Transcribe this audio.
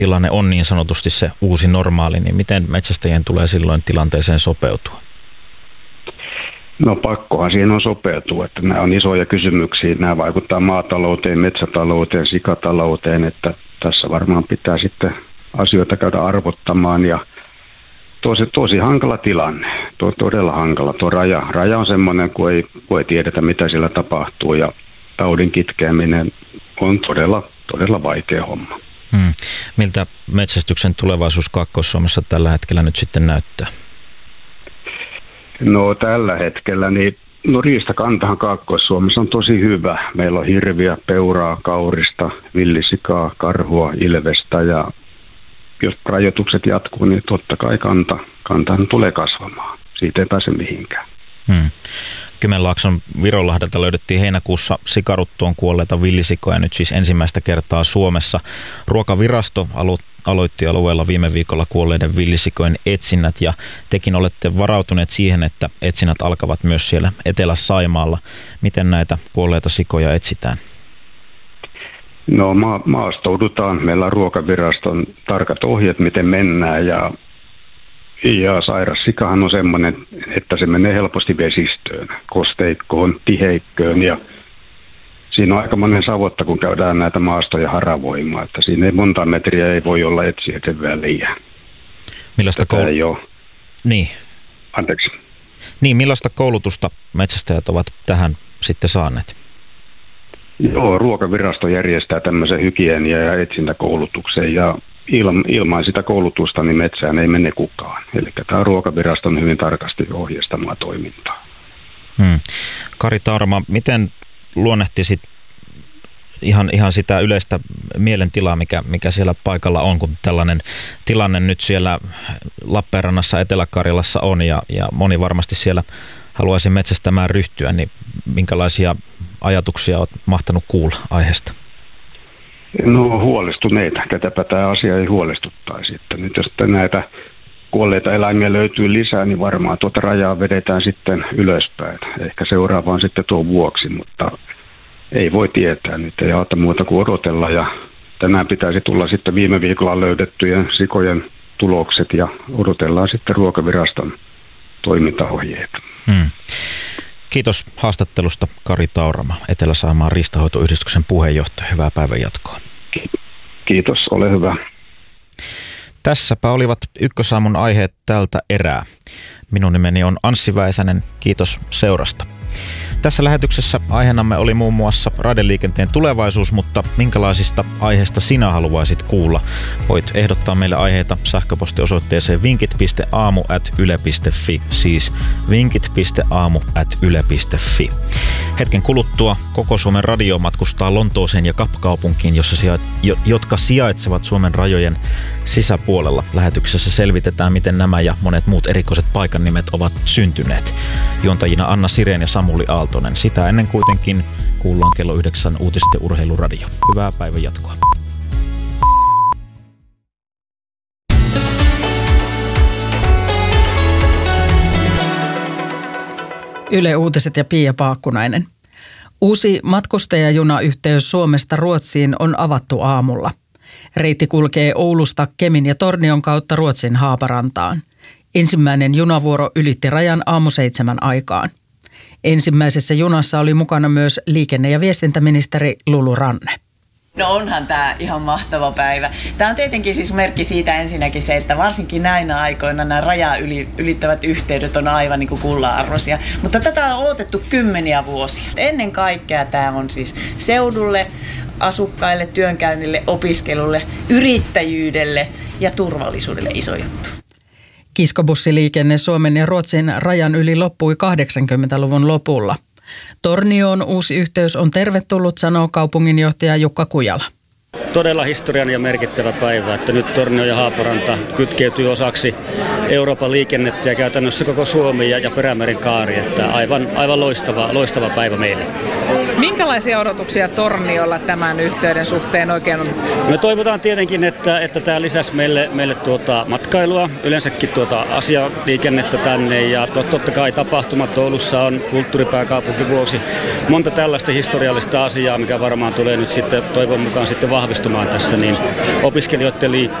tilanne on niin sanotusti se uusi normaali, niin miten metsästäjien tulee silloin tilanteeseen sopeutua? No pakkohan siihen on sopeutua, että nämä on isoja kysymyksiä. Nämä vaikuttaa maatalouteen, metsätalouteen, sikatalouteen, että tässä varmaan pitää sitten asioita käydä arvottamaan ja tosi hankala tilanne, todella hankala. Tuo raja on semmoinen, kun ei tiedetä mitä siellä tapahtuu ja taudin kitkeäminen on todella vaikea homma. Miltä metsästyksen tulevaisuus Kaakkois-Suomessa tällä hetkellä nyt sitten näyttää? No tällä hetkellä, riistakantahan Kaakkois-Suomessa on tosi hyvä. Meillä on hirviä, peuraa, kaurista, villisikaa, karhua, ilvestä ja jos rajoitukset jatkuu, niin totta kai kantahan tulee kasvamaan. Siitä ei pääse mihinkään. Kymenlaakson Vironlahdelta löydettiin heinäkuussa sikaruttuun kuolleita villisikoja nyt siis ensimmäistä kertaa Suomessa. Ruokavirasto aloitti alueella viime viikolla kuolleiden villisikojen etsinnät ja tekin olette varautuneet siihen, että etsinnät alkavat myös siellä Etelä-Saimaalla. Miten näitä kuolleita sikoja etsitään? No maastoudutaan. Meillä on Ruokaviraston tarkat ohjeet, miten mennään ja sairas sikahan on semmoinen, että se menee helposti vesistöön, kosteikkoon, tiheikköön ja siinä on aikamoinen savotta, kun käydään näitä maastoja haravoimaan, että siinä ei monta metriä ei voi olla etsijöiden väliä. Millaista Niin. Anteeksi. Niin, millaista koulutusta metsästäjät ovat tähän sitten saaneet? Joo, Ruokavirasto järjestää tämmöisen hygienia- ja etsintäkoulutuksen ja ilman sitä koulutusta niin metsään ei mene kukaan. Eli tämä on Ruokaviraston hyvin tarkasti ohjeistamaa toimintaa. Kari Taurama, miten luonnehtisit ihan sitä yleistä mielentilaa, mikä siellä paikalla on, kun tällainen tilanne nyt siellä Lappeenrannassa, Etelä-Karjalassa on ja moni varmasti siellä haluaisi metsästämään ryhtyä, niin minkälaisia ajatuksia olet mahtanut kuulla aiheesta? No huolestuneita, ketäpä tämä asia ei huolestuttaisi. Että nyt jos näitä kuolleita eläimiä löytyy lisää, niin varmaan tuota rajaa vedetään sitten ylöspäin. Ehkä seuraavaan sitten tuon vuoksi, mutta ei voi tietää. Nyt ei auta muuta kuin odotella ja tänään pitäisi tulla sitten viime viikolla löydettyjen sikojen tulokset ja odotellaan sitten Ruokaviraston toimintaohjeet. Kiitos haastattelusta Kari Taurama, Etelä-Saimaan riistanhoitoyhdistyksen puheenjohtaja. Hyvää päivän jatkoa. Kiitos, ole hyvä. Tässäpä olivat Ykkösaamun aiheet tältä erää. Minun nimeni on Anssi Väisänen. Kiitos seurasta. Tässä lähetyksessä aiheenamme oli muun muassa raideliikenteen tulevaisuus, mutta minkälaisista aiheista sinä haluaisit kuulla? Voit ehdottaa meille aiheita sähköpostiosoitteeseen vinkit.aamu@yle.fi, siis vinkit.aamu@yle.fi. Hetken kuluttua Koko Suomen radio matkustaa Lontooseen ja Kapkaupunkiin, jotka sijaitsevat Suomen rajojen sisäpuolella. Lähetyksessä selvitetään, miten nämä ja monet muut erikoiset paikan nimet ovat syntyneet. Juontajina Anna Sirén ja Samuli Aaltonen. Sitä ennen kuitenkin kuullaan kello 9 uutiset ja urheiluradio. Hyvää päivän jatkoa. Yle Uutiset ja Pia Paakkunainen. Uusi matkustajajunayhteys Suomesta Ruotsiin on avattu aamulla. Reitti kulkee Oulusta Kemin ja Tornion kautta Ruotsin Haaparantaan. Ensimmäinen junavuoro ylitti rajan aamu 7 aikaan. Ensimmäisessä junassa oli mukana myös liikenne- ja viestintäministeri Lulu Ranne. No onhan tämä ihan mahtava päivä. Tämä on tietenkin siis merkki siitä ensinnäkin se, että varsinkin näinä aikoina nämä rajaa ylittävät yhteydet on aivan niin kuin kullanarvoisia. Mutta tätä on odotettu kymmeniä vuosia. Ennen kaikkea tämä on siis seudulle, asukkaille, työnkäynnille, opiskelulle, yrittäjyydelle ja turvallisuudelle iso juttu. Kiskobussiliikenne Suomen ja Ruotsin rajan yli loppui 80-luvun lopulla. Tornioon uusi yhteys on tervetullut, sanoo kaupunginjohtaja Jukka Kujala. Todella historiallinen ja merkittävä päivä, että nyt Tornio ja Haaparanta kytkeytyy osaksi Euroopan liikennettä ja käytännössä koko Suomi ja Perämeren kaari. Että aivan loistava päivä meille. Minkälaisia odotuksia Torniolla tämän yhteyden suhteen oikein on? Me toivotaan tietenkin, että tämä lisäsi meille matkailua, yleensäkin asialiikennettä tänne ja totta kai tapahtumat Oulussa on kulttuuripääkaupunki vuosi. Monta tällaista historiallista asiaa, mikä varmaan tulee nyt sitten toivon mukaan sitten vahvistumaan tässä, niin opiskelijoiden